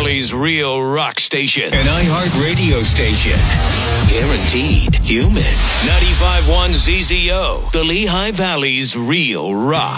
Valley's real rock station. An iHeart radio station. Guaranteed human. 95.1 ZZO, the Lehigh Valley's real rock.